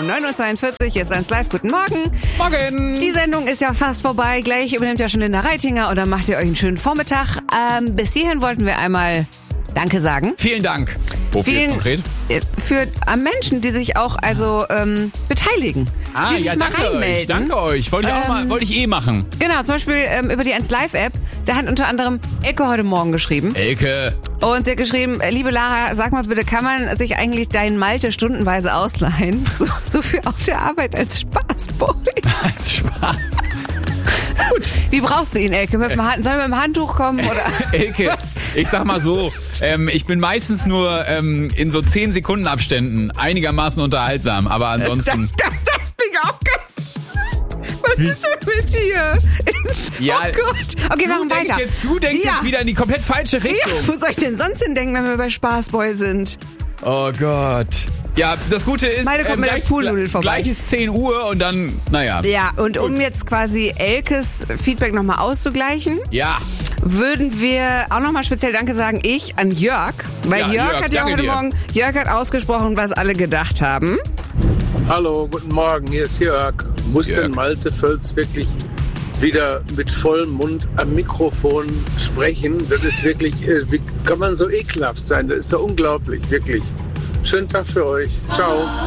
9.42 Uhr, jetzt ans Live. Guten Morgen. Morgen. Die Sendung ist ja fast vorbei. Gleich übernimmt ja schon Linda Reitinger oder macht ihr euch einen schönen Vormittag. Bis hierhin wollten wir einmal Danke sagen. Vielen Dank. Wofür jetzt konkret? Für Menschen, die sich auch beteiligen. Die sich mal reinmelden. Danke euch. Wollte ich machen. Genau, zum Beispiel über die 1 Live-App. Da hat unter anderem Elke heute Morgen geschrieben. Elke. Und sie hat geschrieben, liebe Lara, sag mal bitte, kann man sich eigentlich deinen Malte stundenweise ausleihen? So für auf der Arbeit als Spaßboy. Als Spaß. Gut. Wie brauchst du ihn, Elke? Soll er mit dem Handtuch kommen? Oder? Elke, was? Ich sag mal so, ich bin meistens nur in so 10 Sekunden Abständen einigermaßen unterhaltsam, aber ansonsten... Das klingt auch ganz... Was ist denn mit dir? Ja, oh Gott. Okay, machen weiter. Du denkst jetzt wieder in die komplett falsche Richtung. Ja, wo soll ich denn sonst hindenken, wenn wir bei Spaßboy sind? Oh Gott. Ja, das Gute ist, Malte kommt mit der Poolnudel vorbei. Gleich ist 10 Uhr und dann, naja. Ja, und um jetzt quasi Elkes Feedback nochmal auszugleichen, würden wir auch nochmal speziell Danke sagen, an Jörg. Weil Jörg hat ja heute Morgen, Jörg hat ausgesprochen, was alle gedacht haben. Hallo, guten Morgen, hier ist Jörg. Muss denn Malte Völz wirklich wieder mit vollem Mund am Mikrofon sprechen? Das ist wirklich, wie kann man so ekelhaft sein? Das ist so unglaublich, wirklich. Schönen Tag für euch. Ciao.